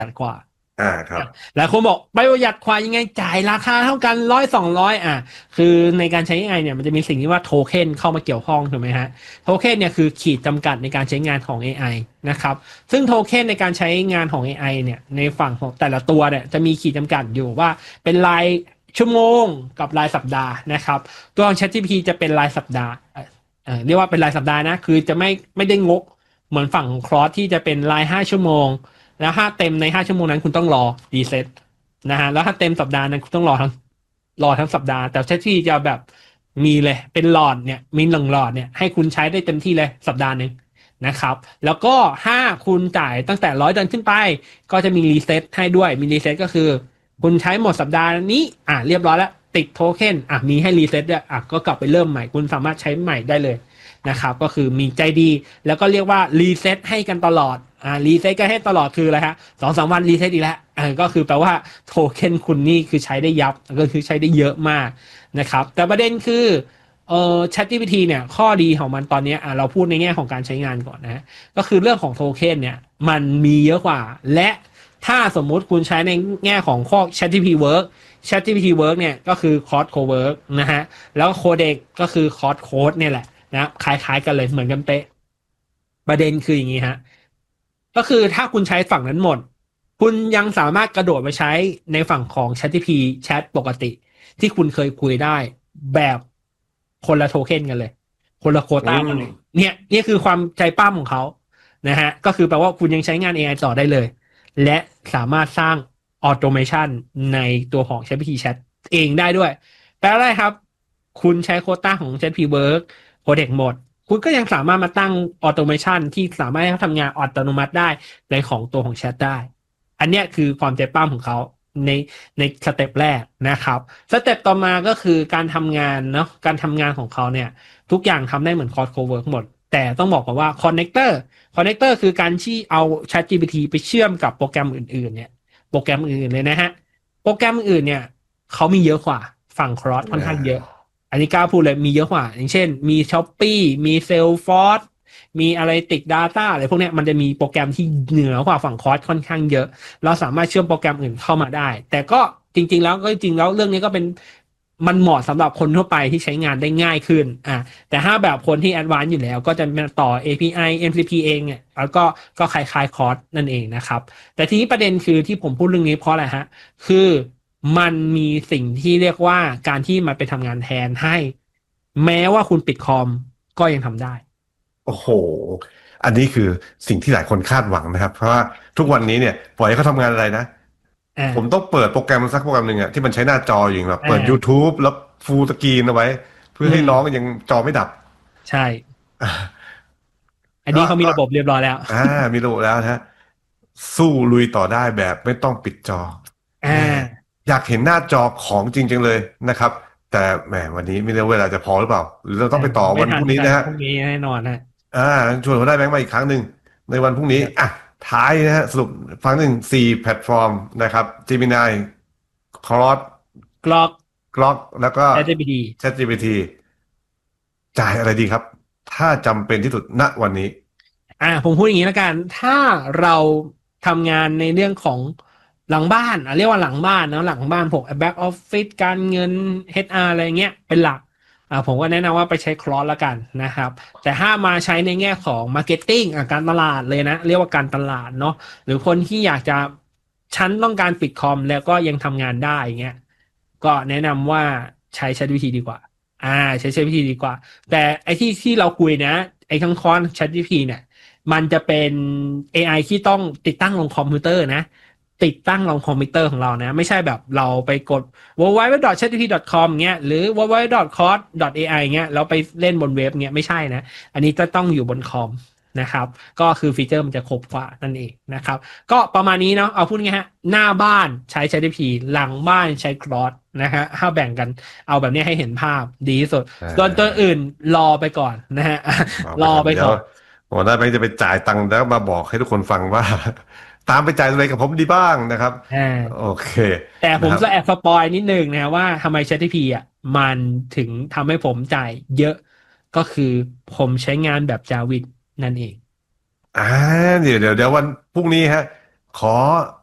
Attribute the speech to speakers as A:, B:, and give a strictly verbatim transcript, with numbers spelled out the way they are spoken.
A: หยัดกว่า
B: อ่าครับ
A: หลายคนบอกไปประหยัดกว่ายังไงจ่ายราคาเท่ากันร้อยสองร้อยอ่ะคือในการใช้ เอ ไอ เนี่ยมันจะมีสิ่งที่ว่าโทเค็นเข้ามาเกี่ยวข้องถูกไหมฮะโทเค็นเนี่ยคือขีดจำกัดในการใช้งานของ เอ ไอ นะครับซึ่งโทเค็นในการใช้งานของ เอ ไอ เนี่ยในฝั่งของแต่ละตัวเนี่ยจะมีขีดจำกัดอยู่ว่าเป็นรายชั่วโมงกับรายสัปดาห์นะครับตัวของ ChatGPT จะเป็นรายสัปดาห์เอ่อเอ่อเรียกว่าเป็นรายสัปดาห์นะคือจะไม่ไม่ได้งกเหมือนฝั่งของคลอสที่จะเป็นรายห้าชั่วโมงแล้วถ้าเต็มในห้าชั่วโมงนั้นคุณต้องรอรีเซ็ตนะฮะแล้วถ้าเต็มสัปดาห์นั้นคุณต้องรอทั้งรอทั้งสัปดาห์แต่ ChatGPT จะแบบมีเลยเป็นหลอดเนี่ยมีหนึ่งหลอดเนี่ยให้คุณใช้ได้เต็มที่เลยสัปดาห์หนึ่งนะครับแล้วก็ถ้าคุณจ่ายตั้งแต่ร้อยเดือนขึ้นไปก็จะมีรีเซ็ตให้ด้วยมีรีเซ็ตก็คือ คุณใช้หมดสัปดาห์นี้อ่ะเรียบร้อยแล้วติดโทเค็นอ่ะมีให้รีเซ็ตด้วยอ่ะก็กลับไปเริ่มใหม่คุณสามารถใช้ใหม่ได้เลยนะครับก็คือมีใจดีแล้วก็เรียกว่ารีเซ็ตให้กันตลอดอ่ารีเซ็ตก็ให้ตลอดคืออะไรฮะสองสามวันรีเซ็ตอีกแล้วอ่าก็คือแปลว่าโทเค็นคุณนี่คือใช้ได้ยับก็คือใช้ได้เยอะมากนะครับแต่ประเด็นคือเอ่อ ChatGPT เนี่ยข้อดีของมันตอนนี้อ่ะเราพูดในแง่ของการใช้งานก่อนนะก็คือเรื่องของโทเค็นเนี่ยมันมีเยอะกว่าและ ถ้าสมมุติคุณใช้ในแง่ของข้อ ChatGPT Work ChatGPT Work เนี่ยก็คือ Code Cowork นะฮะแล้ว Codex ก็คือ Code Code เนี่ยแหละนะคล้ายๆกันเลยเหมือนกันเป๊ะประเด็นคืออย่างนี้ฮะก็คือถ้าคุณใช้ฝั่งนั้นหมดคุณยังสามารถกระโดดไปใช้ในฝั่งของ ChatGPT Chat ปกติที่คุณเคยคุยได้แบบคนละโทเค็นกันเลยคนละโคว
B: อื
A: ต้ากันเลย
B: ม
A: เนี่ยนี่คือความใจปั้มของเขานะฮะก็คือแปลว่าคุณยังใช้งาน เอ ไอ ต่อได้เลย และสามารถสร้างออโตเมชันในตัวของ ChatGPT Chat เองได้ด้วยแปลว่าอะไรครับคุณใช้โควต้าของ ChatGPT Work Codex หมดคุณก็ยังสามารถมาตั้งออโตเมชันที่สามารถให้เขาทำงานอัตโนมัติได้ในของตัวของแชทได้อันเนี้ยคือความใจปั้มของเขาในในสเต็ปแรกนะครับสเต็ปต่อมาก็คือการทำงานเนาะการทำงานของเขาเนี่ยทุกอย่างทำได้เหมือนคอร์ดโคเวิร์กหมดแต่ต้องบอกก่อนว่าคอนเน c เตอร์ คอนเน c เตอร์คือการที่เอา ChatGPT ไปเชื่อมกับโปรแกรมอื่นๆเนี่ยโปรแกรมอื่นเลยนะฮะโปรแกรมอื่นเนี่ยเขามีเยอะกว่าฝั่งครอสค่อน
B: อ่
A: ข้างเยอะ
B: า
A: อันนี้กล้าพูดเลยมีเยอะกว่าอย่างเช่นมี Shopee มี Salesforce มีอะไรติด Data อะไรพวกเนี้ยมันจะมีโปรแกรมที่เหนือกว่าฝั่งคอร์สค่อนข้างเยอะเราสามารถเชื่อมโปรแกรมอื่นเข้ามาได้แต่ก็จริงๆแล้วก็จริงๆแล้วเรื่องนี้ก็เป็นมันเหมาะสำหรับคนทั่วไปที่ใช้งานได้ง่ายขึ้นอ่ะ แต่ถ้าแบบคนที่แอดวานซ์อยู่แล้วก็จะมาต่อ เอ พี ไอ เอ็ม ซี พี เองเนี่ยแล้วก็ก็คล้ายๆคอร์สนั่นเองนะครับแต่ทีนี้ประเด็นคือที่ผมพูดเรื่องนี้เพราะอะไรฮะคือมันมีสิ่งที่เรียกว่าการที่มันไปทำงานแทนให้แม้ว่าคุณปิดคอมก็ยังทำได้
B: โอ้โหอันนี้คือสิ่งที่หลายคนคาดหวังนะครับเพราะว่าทุกวันนี้เนี่ยปล่อยให้เขาทำงานอะไรนะ
A: อ่า
B: ผมต้องเปิดโปรแกรมสักโปรแกรมหนึ่งอะที่มันใช้หน้าจออยู่แบบ
A: อ่
B: เปิด
A: า
B: YouTube แล้วฟูลสกรีนเอาไว้เพื่อ
A: อืม
B: ให้น้องยังจอไม่ดับ
A: ใช่ อัน
B: ก็ก็
A: นี้เขามีระบบเรียบร้อยแล้ว
B: อ่ามีระบบแล้วนะฮะสู้ลุยต่อได้แบบไม่ต้องปิดจอ
A: อ่
B: แหม
A: า
B: อยากเห็นหน้าจอของจริงจังเลยนะครับแต่แหมวันนี้ไม่รู้เวลาจะพอหรือเปล่าหรือเราต้
A: อ่า
B: องไปต่อวัน
A: ไม่ทันไม่ทั
B: พรุ่งนี้นะฮะ
A: นพรุ่งนี้แน่นอนนะ
B: อ่าชวนเขาได้แบงค์มาอีกครั้งหนึ่งในวันพรุ่งนี้อ่ะ
A: ครับ
B: ท้ายนะฮะสรุปฟังหนึ่งสี่แพลตฟอร์มนะครับ Gemini Claude
A: กรอก
B: Grok แล้วก็
A: ChatGPT
B: ChatGPT จ่ายอะไรดีครับถ้าจำเป็นที่สุดณวันนี้
A: อ่าผมพูดอย่างนี้แล้วกันถ้าเราทำงานในเรื่องของหลังบ้านอ่ะเรียกว่าหลังบ้านนะหลังบ้านผมแบ็กออฟฟิศการเงิน เอช อาร์ อะไรเงี้ยเป็นหลักอ่าผมก็แนะนำว่าไปใช้คลอสละกันนะครับแต่ถ้ามาใช้ในแง่ของมาร์เก็ตติ้งอ่ะการตลาดเลยนะเรียกว่าการตลาดเนาะหรือคนที่อยากจะฉันต้องการปิดคอมแล้วก็ยังทำงานได้อย่างเงี้ยก็แนะนำว่าใช้ ChatGPT ดีกว่าอ่าใช้ ChatGPT ดีกว่าแต่ไอ้ที่ที่เราคุยนะไอ้ทั้งคอน ChatGPT เนี่ย มันจะเป็น เอ ไอ ที่ต้องติดตั้งลงคอมพิวเตอร์นะติดตั้งลงคอมพิวเตอร์ของเรานะไม่ใช่แบบเราไปกด ดับเบิลยู ดับเบิลยู ดับเบิลยู ดับเบิลยู ดอท แชท จี พี ที ดอท คอม เงี้ยหรือ ดับเบิลยู ดับเบิลยู ดับเบิลยู ดอท คอร์ส ดอท เอ ไอ เงี้ยแล้วไปเล่นบนเว็บเงี้ยไม่ใช่นะอันนี้จะต้องอยู่บนคอมนะครับก็คือฟีเจอร์มันจะครบกว่านั่นเองนะครับก็ประมาณนี้เนาะเอาพูดง่ายๆฮะหน้าบ้านใช้ ChatGPT หลังบ้านใช้ Claude นะฮะถ้าแบ่งกันเอาแบบนี้ให้เห็นภาพดีที่สุด
B: อ่
A: ส่วนตัว
B: า
A: อื่นรอไปก่อนนะฮะ
B: เอา
A: ร
B: ไปทำเดี๋ยว
A: อไปก่อน
B: หัวหน้าแบงค์จะไปจ่ายตังค์แล้วมาบอกให้ทุกคนฟังว่าตามไปจ่ายอะไรกับผมดีบ้างนะครับ
A: อ่
B: โอ
A: า
B: เค
A: แต่ผม
B: นะครับ
A: จะแอบสปอยนิดนึงนะว่าทำไม ChatGPT อ่ะมันถึงทำให้ผมจ่ายเยอะก็คือผมใช้งานแบบจาวิดนั่นเอง
B: อ่าเดี๋ยวเดี๋ยวเดี๋ยววันพรุ่งนี้ฮะขอ